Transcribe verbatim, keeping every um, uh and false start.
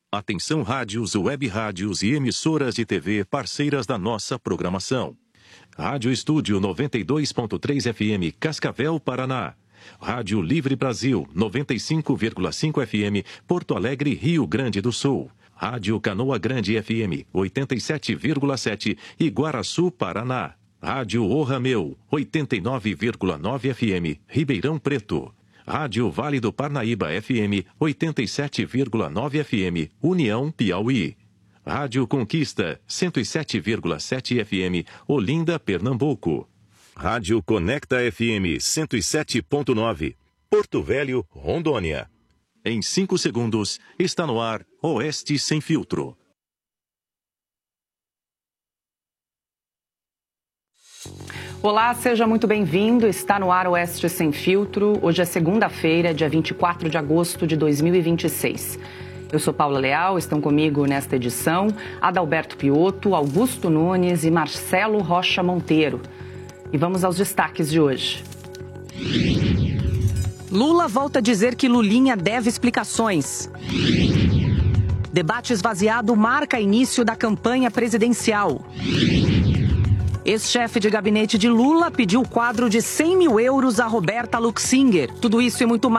Atenção rádios, web rádios e emissoras de T V parceiras da nossa programação. Rádio Estúdio noventa e dois ponto três F M, Cascavel, Paraná. Rádio Livre Brasil, noventa e cinco vírgula cinco F M, Porto Alegre, Rio Grande do Sul. Rádio Canoa Grande F M, oitenta e sete vírgula sete, Iguaraçu, Paraná. Rádio O Rameu, oitenta e nove vírgula nove F M, Ribeirão Preto. Rádio Vale do Parnaíba F M, oitenta e sete vírgula nove F M, União, Piauí. Rádio Conquista, cento e sete vírgula sete F M, Olinda, Pernambuco. Rádio Conecta F M, cento e sete ponto nove, Porto Velho, Rondônia. Em cinco segundos, está no ar Oeste Sem Filtro. Olá, seja muito bem-vindo. Está no ar Oeste Sem Filtro. Hoje é segunda-feira, dia vinte e quatro de agosto de dois mil e vinte e seis. Eu sou Paula Leal, estão comigo nesta edição Adalberto Piotto, Augusto Nunes e Marcelo Rocha Monteiro. E vamos aos destaques de hoje. Lula volta a dizer que Lulinha deve explicações. Debate esvaziado marca início da campanha presidencial. Ex-chefe de gabinete de Lula pediu quadro de cem mil euros a Roberta Luxinger. Tudo isso e muito mais.